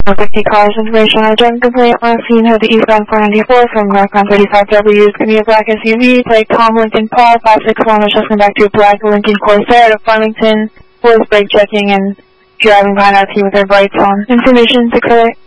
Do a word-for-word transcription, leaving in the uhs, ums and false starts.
fifty cars information on a drunk complaint last seen had the eastbound four ninety-four from northbound thirty-five W. It's going to be a black S U V, like Tom Lincoln Paul, five six one, adjusting back to a black Lincoln Corsair to Farmington, was brake checking and driving behind R T with their brights on. Information six oh eight.